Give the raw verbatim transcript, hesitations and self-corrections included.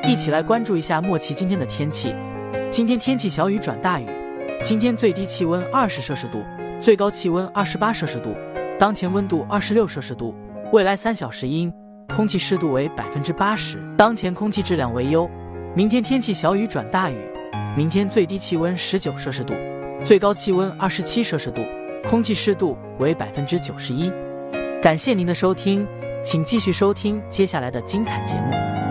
一起来关注一下莫奇今天的天气。今天天气小雨转大雨，今天最低气温二十摄氏度，最高气温二十八摄氏度，当前温度二十六摄氏度，未来三小时阴，空气湿度为百分之八十，当前空气质量为优。明天天气小雨转大雨，明天最低气温十九摄氏度，最高气温二十七摄氏度，空气湿度为百分之九十一。感谢您的收听，请继续收听接下来的精彩节目。